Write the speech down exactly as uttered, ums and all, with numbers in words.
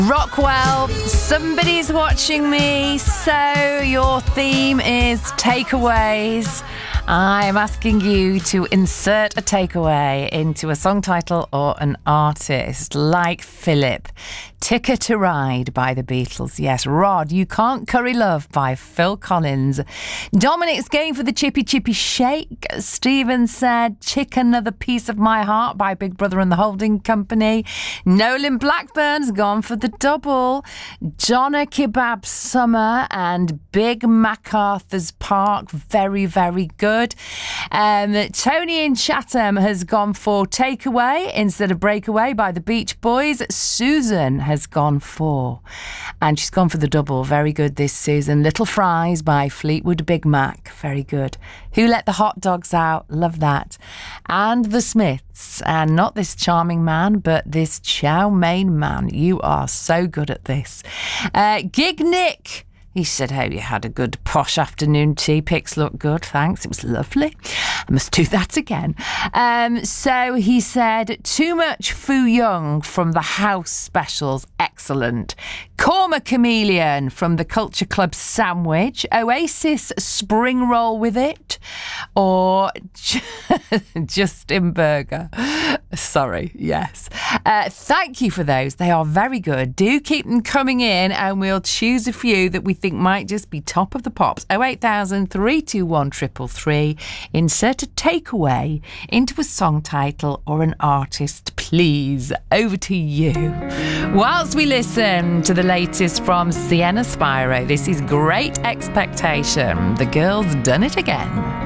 Rockwell, somebody's watching me, so your theme is takeaways. I'm asking you to insert a takeaway into a song title or an artist, like Philip. Ticket to Ride by the Beatles. Yes, Rod, You Can't Curry Love by Phil Collins. Dominic's going for the Chippy Chippy Shake. Stephen said Chick Another Piece of My Heart by Big Brother and the Holding Company. Nolan Blackburn's gone for the double. Donna Kebab Summer and Big MacArthur's Park. Very, very good. Um, Tony in Chatham has gone for Takeaway instead of Breakaway by the Beach Boys. Susan has gone for, and she's gone for the double. Very good this season. Little Fries by Fleetwood Big Mac. Very good. Who Let the Hot Dogs Out? Love that. And the Smiths, and not this charming man, but this chow mein man. You are so good at this. Uh, Gig Nick. He said, oh, you had a good posh afternoon tea. Pics look good, thanks. It was lovely. I must do that again. Um, so he said, too much Fu Young from the House Specials. Excellent. Korma Chameleon from the Culture Club Sandwich. Oasis Spring Roll with it. Or Justin Burger. Sorry, yes. Uh, thank you for those. They are very good. Do keep them coming in and we'll choose a few that we think might just be top of the pops. oh eight thousand, three two one, three three three. Insert a takeaway into a song title or an artist, please. Over to you. Whilst we listen to the latest from Sienna Spiro, this is Great Expectation. The girl's done it again.